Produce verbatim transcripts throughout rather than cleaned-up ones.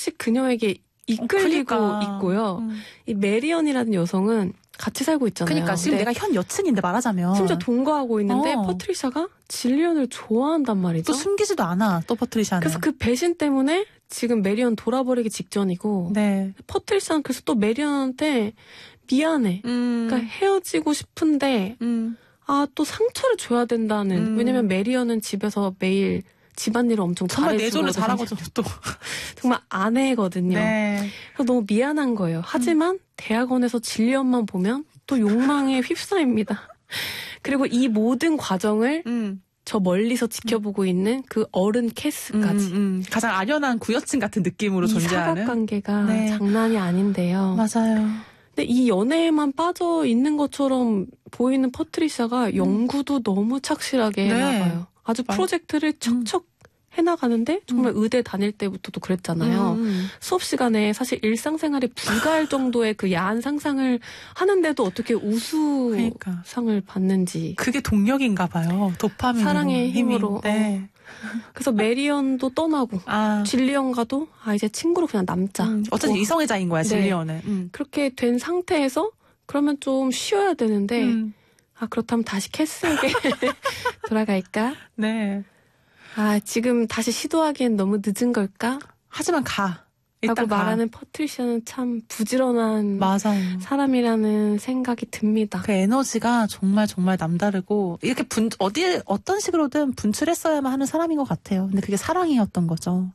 조금씩 그녀에게 이끌리고 어, 그러니까. 있고요. 음. 이 메리언이라는 여성은 같이 살고 있잖아요. 그러니까 지금 내가 현 여친인데 말하자면 심지어 동거하고 있는데 어. 퍼트리샤가 질리언을 좋아한단 말이죠. 또 숨기지도 않아. 또 퍼트리샤는. 그래서 그 배신 때문에 지금 메리언 돌아버리기 직전이고 네. 퍼트리샤는 그래서 또 메리언한테 미안해. 음. 그러니까 헤어지고 싶은데 음. 아, 또 상처를 줘야 된다는. 음. 왜냐면 메리언은 집에서 매일 집안일을 엄청 정말 잘해주거든요. 내조를 잘하거든요. 또. 정말 아내거든요. 네. 그래서 너무 미안한 거예요. 하지만 음. 대학원에서 진리언만 보면 또 욕망에 휩싸입니다. 그리고 이 모든 과정을 음. 저 멀리서 지켜보고 음. 있는 그 어른 캐스까지. 음, 음. 가장 아련한 구여친 같은 느낌으로 이 존재하는. 사각관계가 네. 장난이 아닌데요. 맞아요. 근데 이 연애에만 빠져 있는 것처럼 보이는 퍼트리샤가 음. 연구도 너무 착실하게 네. 해나가요. 아주 프로젝트를 척척 음. 해나가는데 정말 음. 의대 다닐 때부터도 그랬잖아요. 음. 수업 시간에 사실 일상생활에 불과할 정도의 그 야한 상상을 하는데도 어떻게 우수상을 그러니까. 받는지. 그게 동력인가 봐요. 도파민. 사랑의 힘으로. 네. 어. 그래서 메리언도 떠나고 아. 질리언과도 아 이제 친구로 그냥 남자. 음. 어쨌든 어. 이성애자인 거야 질리언은. 네. 음. 그렇게 된 상태에서 그러면 좀 쉬어야 되는데 음. 아 그렇다면 다시 캐스에게 돌아갈까? 네. 아 지금 다시 시도하기엔 너무 늦은 걸까? 하지만 가. 라고 말하는 퍼트리샤는 참 부지런한 맞아요. 사람이라는 생각이 듭니다. 그 에너지가 정말 정말 남다르고 이렇게 분 어디 어떤 식으로든 분출했어야만 하는 사람인 것 같아요. 근데 그게 사랑이었던 거죠.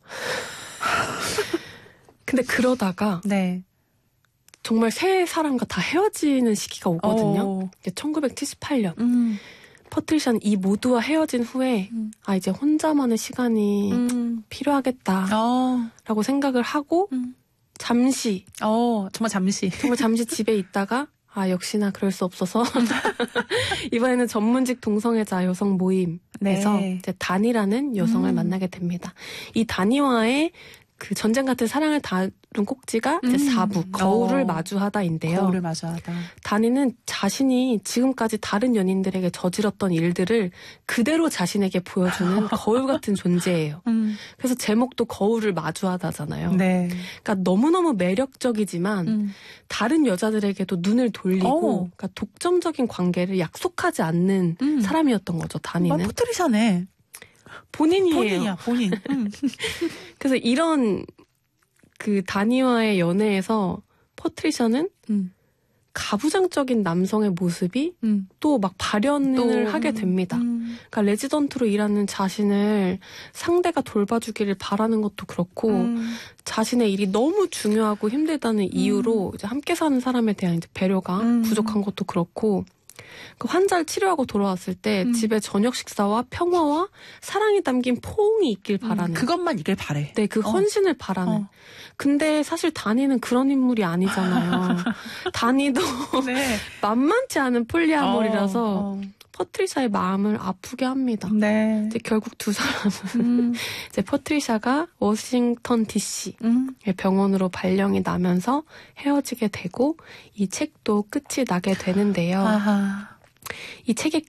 근데 그러다가 네. 정말 새 사람과 다 헤어지는 시기가 오거든요. 오. 천구백칠십팔 년. 음. 퍼트리샤는 이 모두와 헤어진 후에 음. 아 이제 혼자만의 시간이 음. 필요하겠다 어. 라고 생각을 하고 음. 잠시 어 정말 잠시 정말 잠시 집에 있다가 아 역시나 그럴 수 없어서 이번에는 전문직 동성애자 여성 모임에서 네. 이제 다니라는 여성을 음. 만나게 됩니다. 이 다니와의 그 전쟁 같은 사랑을 다룬 꼭지가 이제 음. 사 부 거울을 어. 마주하다인데요. 거울을 마주하다. 다니는 자신이 지금까지 다른 연인들에게 저질렀던 일들을 그대로 자신에게 보여주는 거울 같은 존재예요. 음. 그래서 제목도 거울을 마주하다잖아요. 네. 그러니까 너무너무 매력적이지만 음. 다른 여자들에게도 눈을 돌리고 그러니까 독점적인 관계를 약속하지 않는 음. 사람이었던 거죠. 다니는. 아, 포트리샤네. 본인이에요. 본인이야, 본인. 음. 그래서 이런 그 다니와의 연애에서 퍼트리샤는 음. 가부장적인 남성의 모습이 음. 또 막 발현을 또, 하게 됩니다. 음. 그러니까 레지던트로 일하는 자신을 상대가 돌봐주기를 바라는 것도 그렇고 음. 자신의 일이 너무 중요하고 힘들다는 이유로 이제 함께 사는 사람에 대한 이제 배려가 음. 부족한 것도 그렇고 그 환자를 치료하고 돌아왔을 때 음. 집에 저녁 식사와 평화와 사랑이 담긴 포옹이 있길 바라는. 음, 그것만 있길 바래. 네, 그 헌신을 어. 바라는. 어. 근데 사실 다니는 그런 인물이 아니잖아요. 다니도 네. 만만치 않은 폴리아몰이라서 어, 어. 퍼트리샤의 마음을 아프게 합니다. 네. 이제 결국 두 사람은 음. 이제 퍼트리샤가 워싱턴 디씨 음. 병원으로 발령이 나면서 헤어지게 되고 이 책도 끝이 나게 되는데요. 아하. 이 책의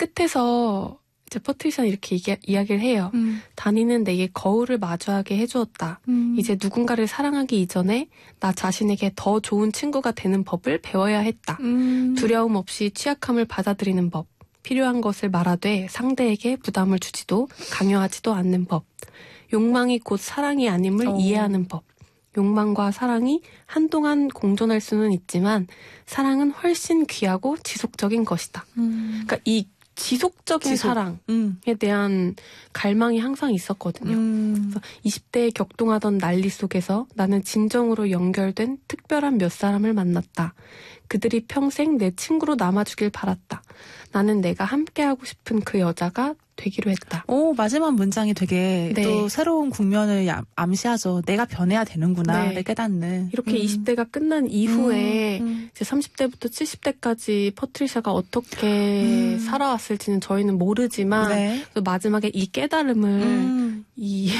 끝에서 이제 퍼트리샤는 이렇게 이게, 이야기를 해요. 음. 다니는 내게 거울을 마주하게 해주었다. 음. 이제 누군가를 사랑하기 이전에 나 자신에게 더 좋은 친구가 되는 법을 배워야 했다. 음. 두려움 없이 취약함을 받아들이는 법. 필요한 것을 말하되 상대에게 부담을 주지도 강요하지도 않는 법. 욕망이 곧 사랑이 아님을 오. 이해하는 법. 욕망과 사랑이 한동안 공존할 수는 있지만 사랑은 훨씬 귀하고 지속적인 것이다. 음. 그러니까 이 지속적인 지속. 사랑에 음. 대한 갈망이 항상 있었거든요. 음. 그래서 이십 대에 격동하던 난리 속에서 나는 진정으로 연결된 특별한 몇 사람을 만났다. 그들이 평생 내 친구로 남아주길 바랐다. 나는 내가 함께하고 싶은 그 여자가 되기로 했다. 오, 마지막 문장이 되게 네. 또 새로운 국면을 암시하죠. 내가 변해야 되는구나를 네. 깨닫는. 이렇게 음. 이십 대가 끝난 이후에 음, 음. 이제 삼십 대부터 칠십 대까지 퍼트리샤가 어떻게 음. 살아왔을지는 저희는 모르지만 네. 마지막에 이 깨달음을 음. 이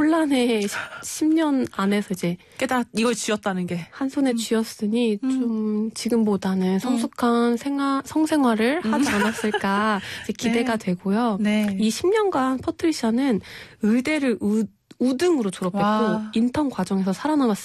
혼란의 십 년 안에서 이제 깨닫 이걸 쥐었다는 게 한 손에 음. 쥐었으니 좀 지금보다는 성숙한 생활, 성생활을 하지 않았을까 이제 기대가 네. 되고요. 네. 이 십 년간 퍼트리샤는 의대를 우, 우등으로 졸업했고 와. 인턴 과정에서 살아남았습니다.